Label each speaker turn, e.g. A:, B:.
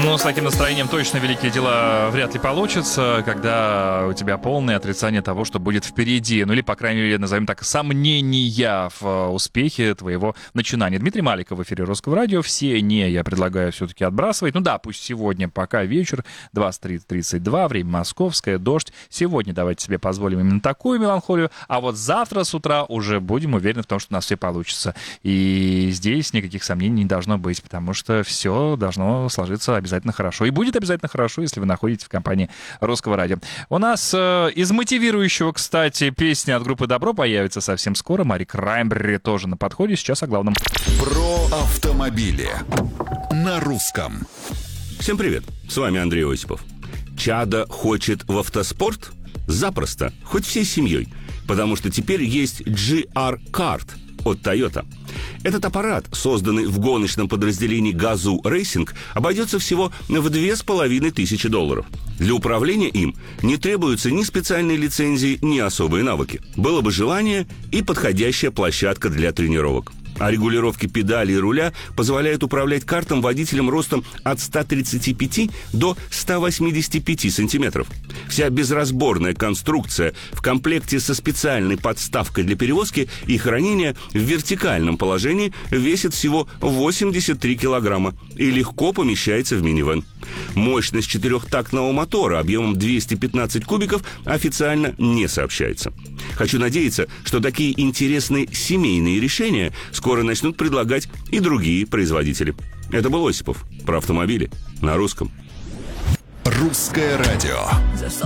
A: Но с таким настроением точно великие дела вряд ли получатся, когда у тебя полное отрицание того, что будет впереди. Ну или, по крайней мере, назовем так, сомнения в успехе твоего начинания. Дмитрий Маликов в эфире Русского радио. Все «не» я предлагаю все-таки отбрасывать. Ну да, пусть сегодня пока вечер, 23:32, время московское, дождь. Сегодня давайте себе позволим именно такую меланхолию, а вот завтра с утра уже будем уверены в том, что у нас все получится. И здесь никаких сомнений не должно быть, потому что все должно сложиться обязательно хорошо. И будет обязательно хорошо, если вы находитесь в компании Русского радио. У нас из мотивирующего, кстати, песня от группы «Добро» появится совсем скоро. Мари Краймбрери тоже на подходе. Сейчас о главном.
B: Про автомобили на русском.
C: Всем привет, с вами Андрей Осипов. Чадо хочет в автоспорт? Запросто, хоть всей семьей. Потому что теперь есть GR Kart от Toyota. Этот аппарат, созданный в гоночном подразделении Gazoo Racing, обойдется всего в $2500. Для управления им не требуются ни специальные лицензии, ни особые навыки. Было бы желание и подходящая площадка для тренировок. А регулировки педали и руля позволяют управлять картом водителем ростом от 135 до 185 сантиметров. Вся безразборная конструкция в комплекте со специальной подставкой для перевозки и хранения в вертикальном положении весит всего 83 килограмма и легко помещается в минивэн. Мощность четырехтактного мотора объемом 215 кубиков официально не сообщается. Хочу надеяться, что такие интересные семейные решения скоро начнут предлагать и другие производители. Это был Осипов про автомобили на русском.
B: Русское радио.